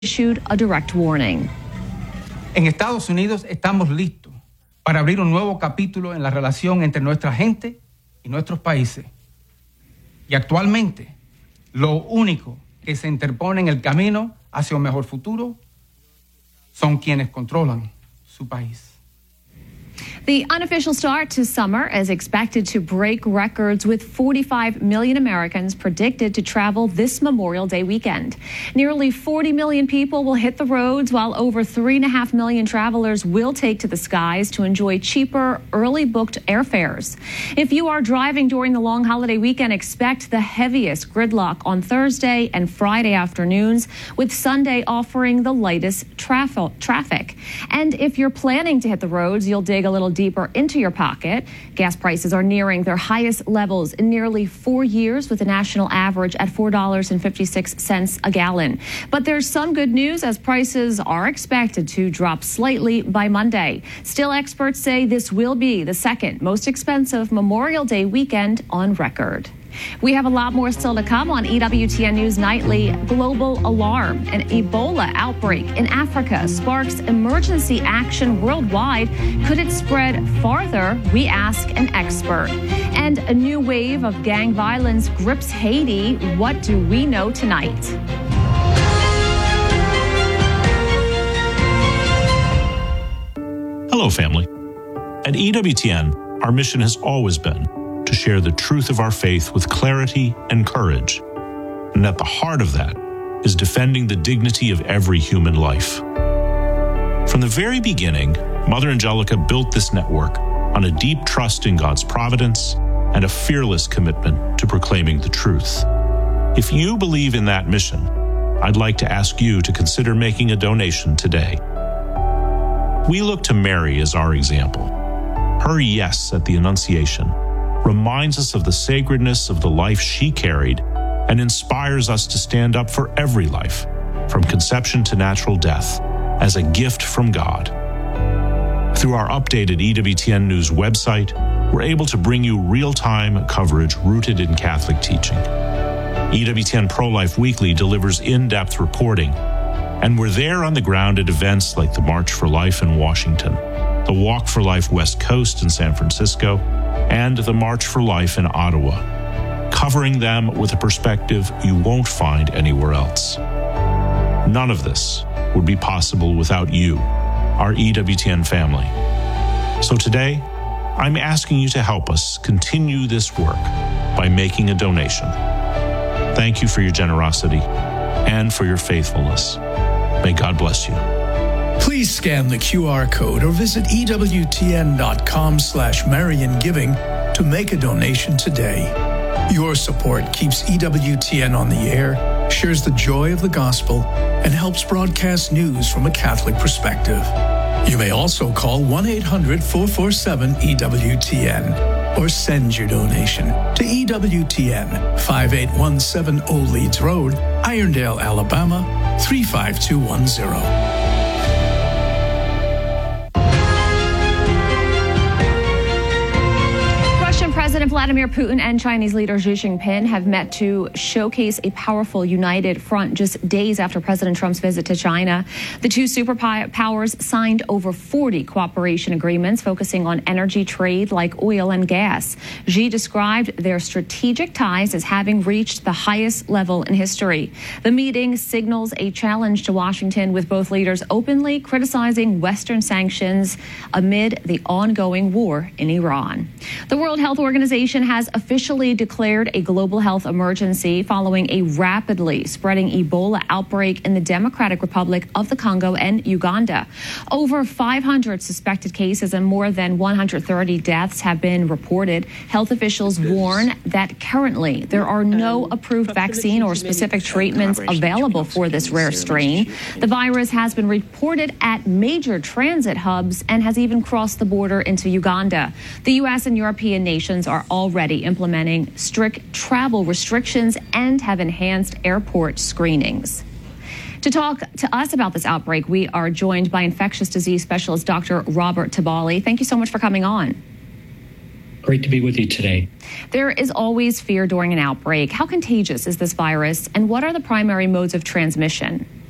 issued a direct warning. En Estados Unidos estamos listos para abrir un nuevo capítulo en la relación entre nuestra gente y nuestros países. Y actualmente, lo único que se interpone en el camino hacia un mejor futuro son quienes controlan su país. The unofficial start to summer is expected to break records, with 45 million Americans predicted to travel this Memorial Day weekend. Nearly 40 million people will hit the roads, while over 3.5 million travelers will take to the skies to enjoy cheaper, early booked airfares. If you are driving during the long holiday weekend, expect the heaviest gridlock on Thursday and Friday afternoons, with Sunday offering the lightest traffic. And if you're planning to hit the roads, you'll dig a little deeper into your pocket. Gas prices are nearing their highest levels in nearly 4 years, with a national average at $4.56 a gallon. But there's some good news, as prices are expected to drop slightly by Monday. Still, experts say this will be the second most expensive Memorial Day weekend on record. We have a lot more still to come on EWTN News Nightly. Global alarm. An Ebola outbreak in Africa sparks emergency action worldwide. Could it spread farther? We ask an expert. And a new wave of gang violence grips Haiti. What do we know tonight? Hello, family. At EWTN, our mission has always been to share the truth of our faith with clarity and courage. And at the heart of that is defending the dignity of every human life. From the very beginning, Mother Angelica built this network on a deep trust in God's providence and a fearless commitment to proclaiming the truth. If you believe in that mission, I'd like to ask you to consider making a donation today. We look to Mary as our example. Her yes at the Annunciation reminds us of the sacredness of the life she carried and inspires us to stand up for every life, from conception to natural death, as a gift from God. Through our updated EWTN News website, we're able to bring you real-time coverage rooted in Catholic teaching. EWTN Pro-Life Weekly delivers in-depth reporting, and we're there on the ground at events like the March for Life in Washington, the Walk for Life West Coast in San Francisco, and the March for Life in Ottawa, covering them with a perspective you won't find anywhere else. None of this would be possible without you, our EWTN family. So today, I'm asking you to help us continue this work by making a donation. Thank you for your generosity and for your faithfulness. May God bless you. Please scan the QR code or visit EWTN.com/MarianGiving to make a donation today. Your support keeps EWTN on the air, shares the joy of the gospel, and helps broadcast news from a Catholic perspective. You may also call 1-800-447-EWTN or send your donation to EWTN, 5817 Old Leeds Road, Irondale, Alabama, 35210. President Vladimir Putin and Chinese leader Xi Jinping have met to showcase a powerful united front just days after President Trump's visit to China. The two superpowers signed over 40 cooperation agreements focusing on energy trade like oil and gas. Xi described their strategic ties as having reached the highest level in history. The meeting signals a challenge to Washington, with both leaders openly criticizing Western sanctions amid the ongoing war in Iran. The World Health Organization has officially declared a global health emergency following a rapidly spreading Ebola outbreak in the Democratic Republic of the Congo and Uganda. Over 500 suspected cases and more than 130 deaths have been reported. Health officials warn that currently there are no approved vaccine or specific treatments available for this rare strain. The virus has been reported at major transit hubs and has even crossed the border into Uganda. The U.S. and European nations are already implementing strict travel restrictions and have enhanced airport screenings. To talk to us about this outbreak, we are joined by infectious disease specialist Dr. Robert Tabali. Thank you so much for coming on. Great to be with you today. There is always fear during an outbreak. How contagious is this virus, and what are the primary modes of transmission?